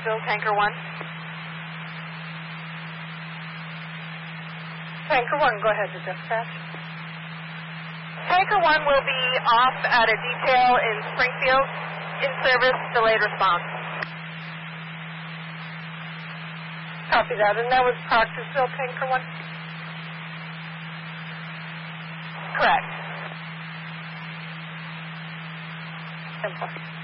Proctorsville, Tanker 1. Tanker 1, go ahead to dispatch. Tanker 1 will be off at a detail in Springfield. In service, delayed response. Copy that. And that was Proctorsville, Tanker 1? Correct. Simple.